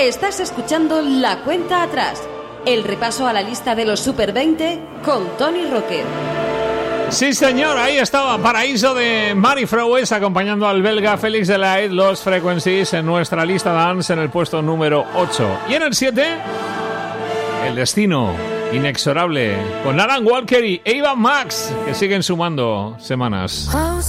Estás escuchando La Cuenta Atrás, el repaso a la lista de los Super 20 con Tony Rocker. Sí, señor, ahí estaba Paraíso de Mary Froues acompañando al belga Félix Delahaye, Lost Frequencies, en nuestra lista dance en el puesto número 8. Y en el 7, El Destino Inexorable con Alan Walker y Ava Max, que siguen sumando semanas.